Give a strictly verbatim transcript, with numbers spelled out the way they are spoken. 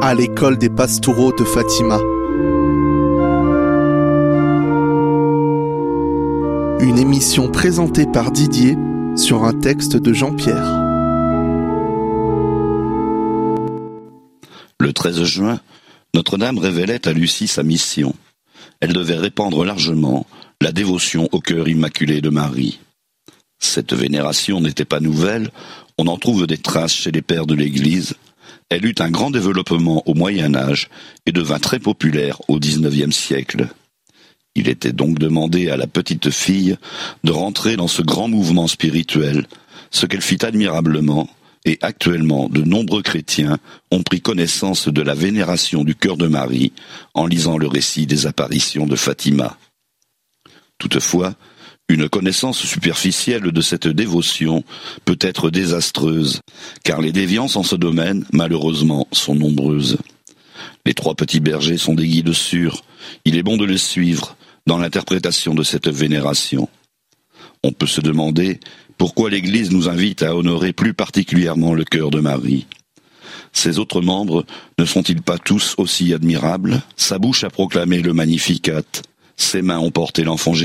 à l'école des Pastoureaux de Fatima. Une émission présentée par Didier sur un texte de Jean-Pierre. Le treize juin, Notre-Dame révélait à Lucie sa mission. Elle devait répandre largement la dévotion au cœur immaculé de Marie. Cette vénération n'était pas nouvelle, on en trouve des traces chez les pères de l'Église. Elle eut un grand développement au Moyen Âge et devint très populaire au dix-neuvième siècle. Il était donc demandé à la petite fille de rentrer dans ce grand mouvement spirituel, ce qu'elle fit admirablement, et actuellement de nombreux chrétiens ont pris connaissance de la vénération du cœur de Marie en lisant le récit des apparitions de Fatima. Toutefois, une connaissance superficielle de cette dévotion peut être désastreuse, car les déviances en ce domaine, malheureusement, sont nombreuses. Les trois petits bergers sont des guides sûrs, il est bon de les suivre dans l'interprétation de cette vénération. On peut se demander pourquoi l'Église nous invite à honorer plus particulièrement le cœur de Marie. Ses autres membres ne sont-ils pas tous aussi admirables ? Sa bouche a proclamé le Magnificat, ses mains ont porté l'enfant Jésus.